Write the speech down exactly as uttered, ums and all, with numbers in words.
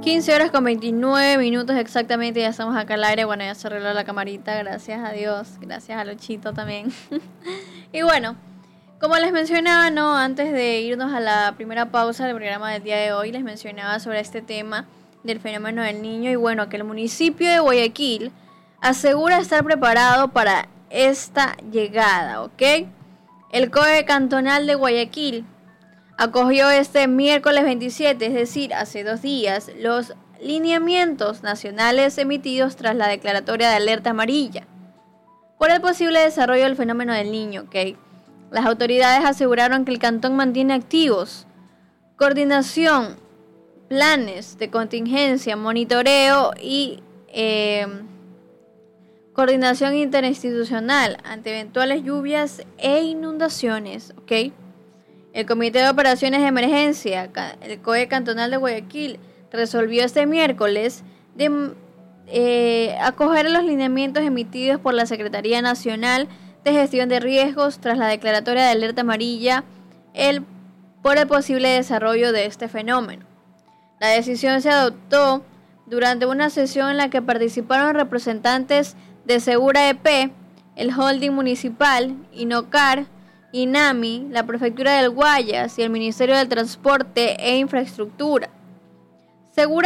quince horas con veintinueve minutos exactamente, ya estamos acá al aire. Bueno, ya se arregló la camarita, gracias a Dios, gracias a Luchito también. Y bueno, como les mencionaba, ¿no? Antes de irnos a la primera pausa del programa del día de hoy, les mencionaba sobre este tema del fenómeno del niño. Y bueno, que el municipio de Guayaquil asegura estar preparado para esta llegada, ¿ok? El C O E cantonal de Guayaquil acogió este miércoles veintisiete, es decir, hace dos días, los lineamientos nacionales emitidos tras la declaratoria de alerta amarilla por el posible desarrollo del fenómeno del niño, ¿ok? Las autoridades aseguraron que el cantón mantiene activos coordinación, planes de contingencia, monitoreo y eh, coordinación interinstitucional ante eventuales lluvias e inundaciones, ¿ok? El Comité de Operaciones de Emergencia, el C O E Cantonal de Guayaquil, resolvió este miércoles de eh, acoger los lineamientos emitidos por la Secretaría Nacional de Gestión de Riesgos tras la declaratoria de alerta amarilla el, por el posible desarrollo de este fenómeno. La decisión se adoptó durante una sesión en la que participaron representantes de Segura E P, el Holding Municipal, INOCAR, INAMI, la Prefectura del Guayas y el Ministerio del Transporte e Infraestructura. Segura